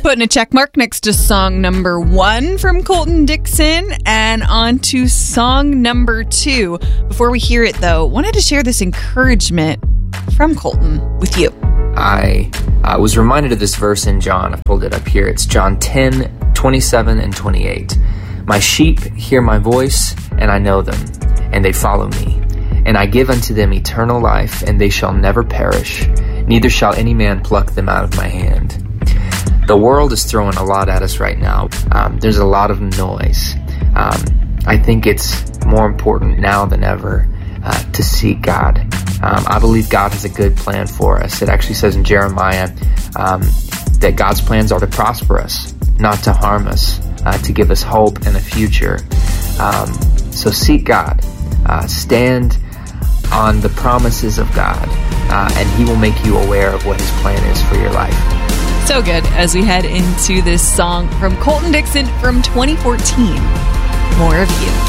Putting a check mark next to song number 1 from Colton Dixon and on to song number 2. Before we hear it, though, wanted to share this encouragement from Colton with you. I was reminded of this verse in John. I pulled it up here. It's John 10:27 and 28. My sheep hear my voice, and I know them, and they follow me. And I give unto them eternal life, and they shall never perish, neither shall any man pluck them out of my hand. The world is throwing a lot at us right now. There's a lot of noise. I think it's more important now than ever to seek God. I believe God has a good plan for us. It actually says in Jeremiah that God's plans are to prosper us, not to harm us, to give us hope and a future. So seek God. Stand on the promises of God, and He will make you aware of what His plan is for your life. So good as we head into this song from Colton Dixon from 2014, More of You.